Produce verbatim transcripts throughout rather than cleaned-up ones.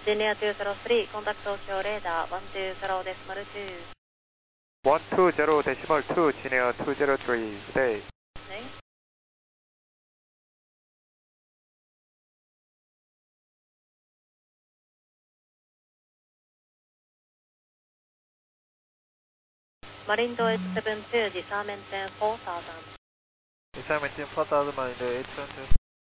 Senior two zero three, contact Tokyo radar one two zero decimal two. one two zero decimal two, Senior two zero three, stay. 네. Marindo eight seven two, disarm ten four thousand. Disarm engine four thousand, Marindo eight seven two.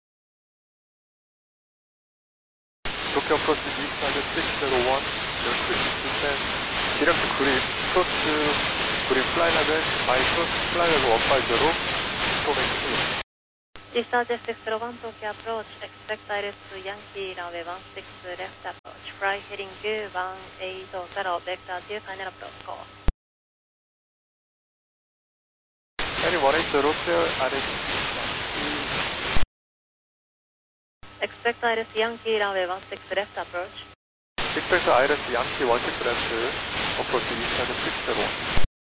Tokyo approach discharge six zero one, your quick descent, direct grip, cross grip fly level, my cross fly level one five zero, information. Discharge six zero one, Tokyo approach, expect iris to Yankee runway one six left approach, fly heading one eight zero, vector two final approach course. Any one eight zero, clear iris. Expect iris Yankee runway one six left approach. Expect iris Yankee one six left, approach discharge six zero one.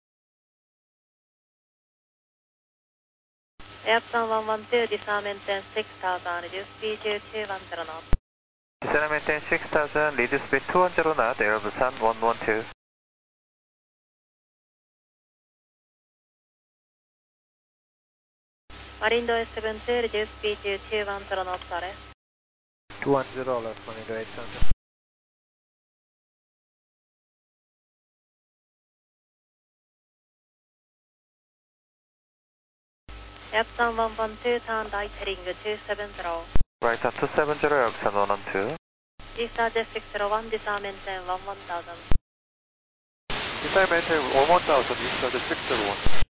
Airplan one one two, disarm ten six thousand, reduce speed to two one zero knots. Disarm ten six thousand, reduce speed two one zero knot, Airbus one one two. Marindo eight seven two, reduce speed to two one zero knots, arrest. two one zero left, Marindo eight seven two. Airplan one one two, turn right heading two seven zero. Right on two seven zero, Epson one one two. Discharge six zero one, disarm ten one one thousand. Disarm ten one one thousand, discharge six zero one.